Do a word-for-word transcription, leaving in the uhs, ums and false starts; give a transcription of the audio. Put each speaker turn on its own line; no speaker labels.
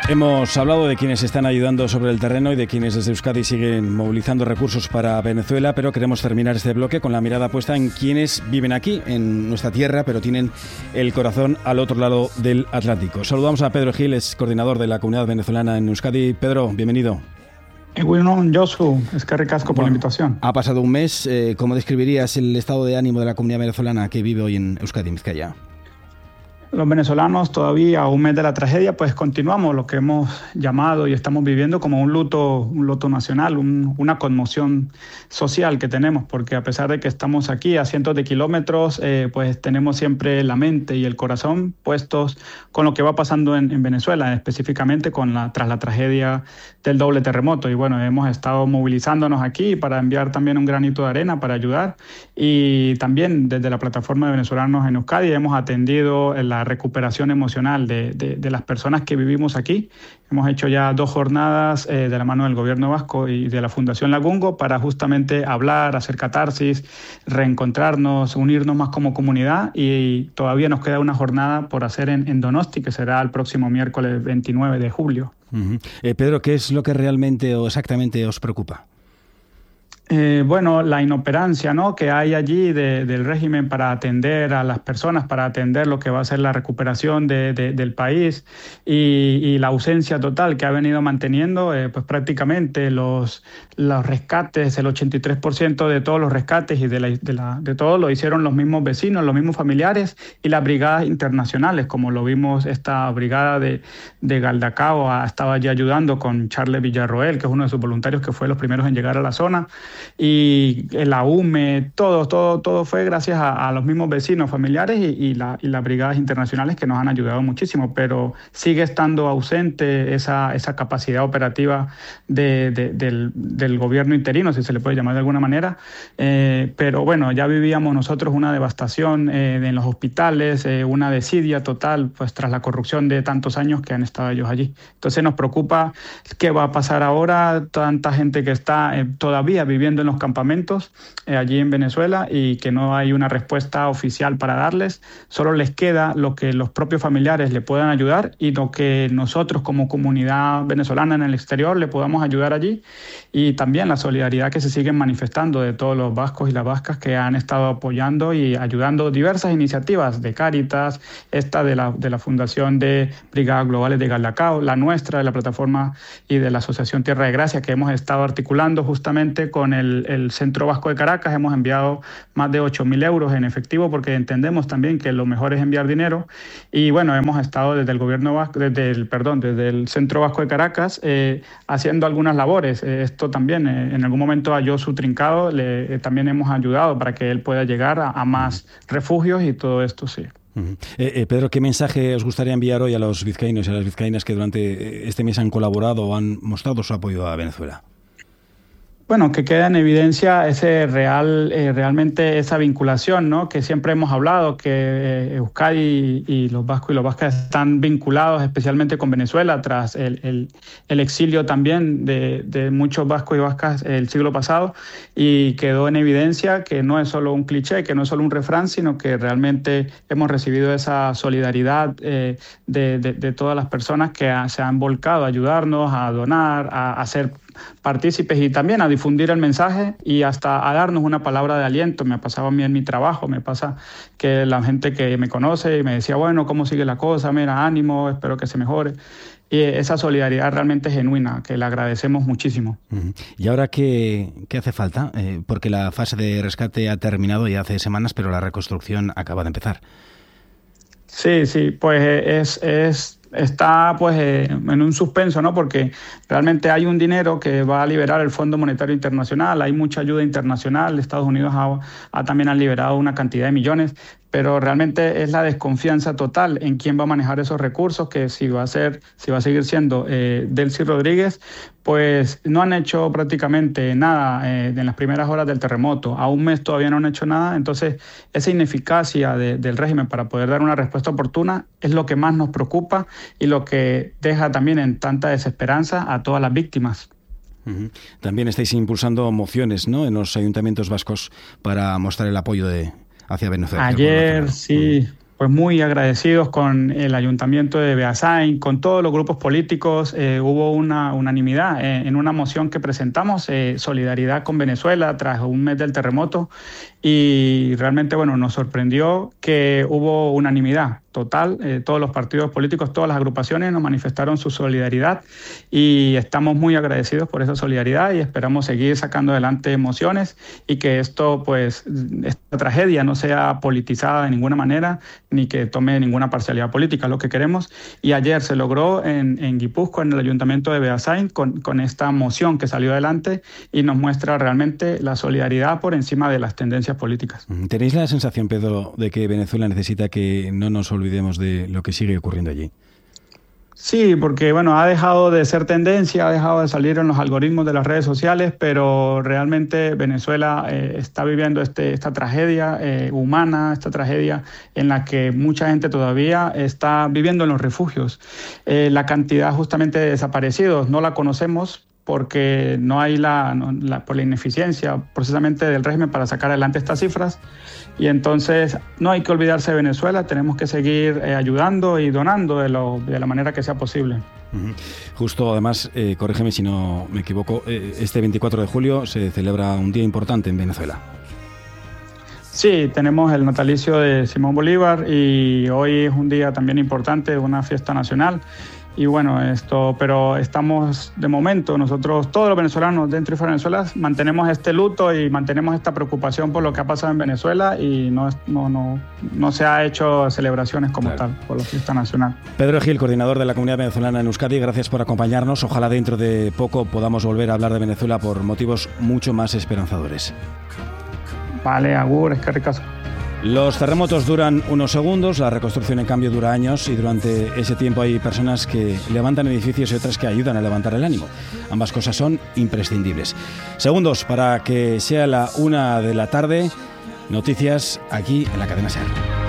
Hemos hablado de quienes están ayudando sobre el terreno y de quienes desde Euskadi siguen movilizando recursos para Venezuela, pero queremos terminar este bloque con la mirada puesta en quienes viven aquí, en nuestra tierra, pero tienen el corazón al otro lado del Atlántico. Saludamos a Pedro Gil, es coordinador de la comunidad venezolana en Euskadi. Pedro, bienvenido.
Bueno, Josu, es que ricasco por bueno, la invitación.
Ha pasado un mes. Eh, ¿Cómo describirías el estado de ánimo de la comunidad venezolana que vive hoy en Euskadi, en Vizcaya?
Los venezolanos todavía a un mes de la tragedia, pues continuamos lo que hemos llamado y estamos viviendo como un luto, un luto nacional, un, una conmoción social que tenemos, porque a pesar de que estamos aquí a cientos de kilómetros, eh, pues tenemos siempre la mente y el corazón puestos con lo que va pasando en, en Venezuela, específicamente con la, tras la tragedia del doble terremoto. Y bueno, hemos estado movilizándonos aquí para enviar también un granito de arena para ayudar, y también desde la plataforma de venezolanos en Euskadi hemos atendido la recuperación emocional de, de, de las personas que vivimos aquí. Hemos hecho ya dos jornadas eh, de la mano del gobierno vasco y de la Fundación Lagungo para justamente hablar, hacer catarsis, reencontrarnos, unirnos más como comunidad, y todavía nos queda una jornada por hacer en, en Donosti, que será el próximo miércoles veintinueve de julio.
Uh-huh. eh, Pedro, ¿qué es lo que realmente o exactamente os preocupa?
Eh, bueno, la inoperancia, ¿no?, que hay allí de, del régimen para atender a las personas, para atender lo que va a ser la recuperación de, de, del país, y, y la ausencia total que ha venido manteniendo, eh, pues prácticamente los, los rescates, el ochenta y tres por ciento de todos los rescates y de, la, de, la, de todo lo hicieron los mismos vecinos, los mismos familiares y las brigadas internacionales, como lo vimos. Esta brigada de, de Galdacao estaba allí ayudando con Charles Villarroel, que es uno de sus voluntarios que fue los primeros en llegar a la zona. Y la U M E, todo, todo, todo fue gracias a, a los mismos vecinos, familiares y, y, la, y las brigadas internacionales que nos han ayudado muchísimo, pero sigue estando ausente esa, esa capacidad operativa de, de, del, del gobierno interino, si se le puede llamar de alguna manera. Eh, pero bueno, ya vivíamos nosotros una devastación eh, en los hospitales, eh, una desidia total, pues tras la corrupción de tantos años que han estado ellos allí. Entonces nos preocupa qué va a pasar ahora, tanta gente que está eh, todavía viviendo en los campamentos eh, allí en Venezuela, y que no hay una respuesta oficial para darles. Solo les queda lo que los propios familiares le puedan ayudar y lo que nosotros como comunidad venezolana en el exterior le podamos ayudar allí, y también la solidaridad que se siguen manifestando de todos los vascos y las vascas que han estado apoyando y ayudando diversas iniciativas de Cáritas, esta de la, de la Fundación de Brigadas Globales de Galdacao, la nuestra de la plataforma y de la Asociación Tierra de Gracia, que hemos estado articulando justamente con el, el Centro Vasco de Caracas. Hemos enviado más de ocho mil euros en efectivo, porque entendemos también que lo mejor es enviar dinero. Y bueno, hemos estado desde el gobierno vasco, desde el, perdón, desde el Centro Vasco de Caracas eh, haciendo algunas labores. Eh, esto también, eh, en algún momento a Josu Trincado le, eh, también hemos ayudado para que él pueda llegar a, a más refugios y todo esto, sí.
Uh-huh. Eh, eh, Pedro, ¿qué mensaje os gustaría enviar hoy a los vizcaínos y a las vizcaínas que durante este mes han colaborado o han mostrado su apoyo a Venezuela?
Bueno, que queda en evidencia ese real, eh, realmente esa vinculación, ¿no?, que siempre hemos hablado, que eh, Euskadi y, y los vascos y los vascas están vinculados especialmente con Venezuela tras el, el, el exilio también de, de muchos vascos y vascas el siglo pasado, y quedó en evidencia que no es solo un cliché, que no es solo un refrán, sino que realmente hemos recibido esa solidaridad eh, de, de, de todas las personas que ha, se han volcado a ayudarnos, a donar, a, a hacer partícipes y también a difundir el mensaje y hasta a darnos una palabra de aliento. Me ha pasado a mí en mi trabajo, me pasa que la gente que me conoce me decía, bueno, ¿cómo sigue la cosa? Mira, ánimo, espero que se mejore. Y esa solidaridad realmente genuina, que le agradecemos muchísimo.
Uh-huh. ¿Y ahora qué, qué hace falta? Eh, porque la fase de rescate ha terminado ya hace semanas, pero la reconstrucción acaba de empezar.
Sí, sí, pues es... es está pues eh, en un suspenso, ¿no?, porque realmente hay un dinero que va a liberar el Fondo Monetario Internacional, hay mucha ayuda internacional, Estados Unidos ha, ha también ha liberado una cantidad de millones, pero realmente es la desconfianza total en quién va a manejar esos recursos, que si va a ser, si va a seguir siendo eh, Delcy Rodríguez, pues no han hecho prácticamente nada eh, en las primeras horas del terremoto, a un mes todavía no han hecho nada. Entonces esa ineficacia de, del régimen para poder dar una respuesta oportuna es lo que más nos preocupa y lo que deja también en tanta desesperanza a todas las víctimas.
Uh-huh. También estáis impulsando mociones, ¿no?, en los ayuntamientos vascos para mostrar el apoyo de hacia Venezuela.
Ayer, sí, pues muy agradecidos con el Ayuntamiento de Beasain, con todos los grupos políticos. Eh, hubo una unanimidad eh, en una moción que presentamos, eh, solidaridad con Venezuela tras un mes del terremoto, y realmente, bueno, nos sorprendió que hubo unanimidad total. Eh, todos los partidos políticos, todas las agrupaciones nos manifestaron su solidaridad y estamos muy agradecidos por esa solidaridad y esperamos seguir sacando adelante mociones y que esto, pues, esta tragedia no sea politizada de ninguna manera ni que tome ninguna parcialidad política, lo que queremos. Y ayer se logró en, en Guipúzcoa, en el Ayuntamiento de Beasain, con, con esta moción que salió adelante y nos muestra realmente la solidaridad por encima de las tendencias políticas.
¿Tenéis la sensación, Pedro, de que Venezuela necesita que no nos olvidemos de lo que sigue ocurriendo allí?
Sí, porque bueno, ha dejado de ser tendencia, ha dejado de salir en los algoritmos de las redes sociales, pero realmente Venezuela eh, está viviendo este, esta tragedia eh, humana, esta tragedia en la que mucha gente todavía está viviendo en los refugios. Eh, la cantidad justamente de desaparecidos no la conocemos, porque no hay la, no, la, por la ineficiencia precisamente del régimen para sacar adelante estas cifras. Y entonces no hay que olvidarse de Venezuela, tenemos que seguir eh, ayudando y donando de, lo, de la manera que sea posible.
Uh-huh. Justo, además, eh, corrígeme si no me equivoco, eh, este veinticuatro de julio se celebra un día importante en Venezuela.
Sí, tenemos el natalicio de Simón Bolívar y hoy es un día también importante, una fiesta nacional. Y bueno, esto, pero estamos de momento, nosotros, todos los venezolanos dentro y fuera de Venezuela, mantenemos este luto y mantenemos esta preocupación por lo que ha pasado en Venezuela y no, no, no, no se ha hecho celebraciones como claro. tal por la fiesta nacional.
Pedro Gil, coordinador de la comunidad venezolana en Euskadi, gracias por acompañarnos. Ojalá dentro de poco podamos volver a hablar de Venezuela por motivos mucho más esperanzadores.
Vale, agur, es que ricasco.
Los terremotos duran unos segundos, la reconstrucción en cambio dura años y durante ese tiempo hay personas que levantan edificios y otras que ayudan a levantar el ánimo. Ambas cosas son imprescindibles. Segundos para que sea la una de la tarde, noticias aquí en la cadena SER.